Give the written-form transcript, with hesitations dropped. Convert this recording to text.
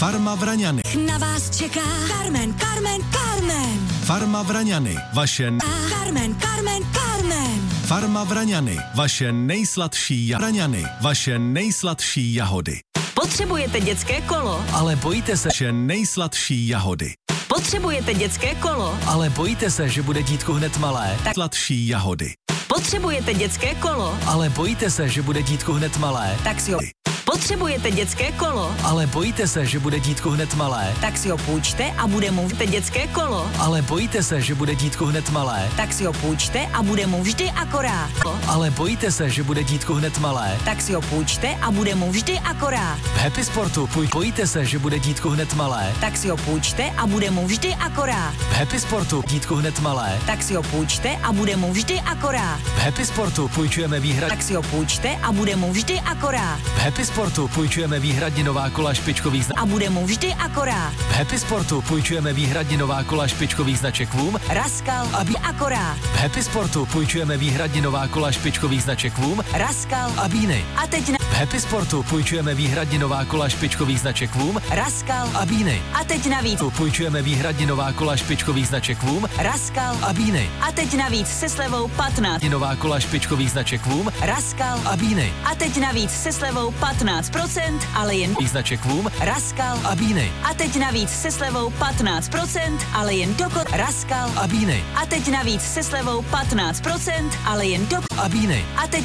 Farma Vraňany. Na vás čeká Carmen. Farma Vraňany, vaše Carmen. Farma Vraňany, vaše nejsladší Vraňany, vaše nejsladší jahody. Potřebujete dětské kolo? Ale bojíte se, Vaše nejsladší jahody. Potřebujete dětské kolo? ale bojíte se, že bude dítku hned malé, Sladší jahody. Potřebujete dětské kolo? ale bojíte se, že bude dítku hned malé, Tak si ho... Potřebujete dětské kolo? ale bojíte se, že bude dítku hned malé, Tak si ho půjčte a bude mu vždy dětské kolo. ale bojíte se, že bude dítku hned malé, Tak si ho půjčte a bude mu vždy akorát. ale bojíte se, že bude dítku hned malé. Tak si ho půjčte a bude mu vždy akorát. V Happy Sportu bojíte se, že bude dítku hned malé. Tak si ho půjčte a bude mu vždy akorát. V Happy Sportu dítku hned malé. Tak si ho půjčte a bude mu vždy akorát. V Happy Sportu půjčujeme výhradně. Tak si ho půjčte a bude mu vždy akorát. V Happy Sportu půjčujeme výhradně nová kola špičkových A bude mu vždy akorát. V Happy Sportu půjčujeme výhradně nová kola špičkových značek Voom. Raskal, aby akorát. V Happy Sportu půjčujeme výhradně nová kola špičkových značek Voom Raskal. a Bíny. A teď na... V Happy Sportu půjčujeme výhradně nová kola špičkových značek Voom Raskal. a Bíny. A teď navíc. Tu půjčujeme výhradně nová kola špičkových značek Voom Raskal. a Bíny. A teď navíc se slevou 15. Nová kola špičkových značek Voom Raskal. a Bíny. A teď navíc se slevou 15%, ale jen Značek Voom Raskal. a Bíny. A teď navíc se slevou 15%, ale jen Raskal. A Bíny. A teď navíc se slevou 15%, ale jen A Bíny. A teď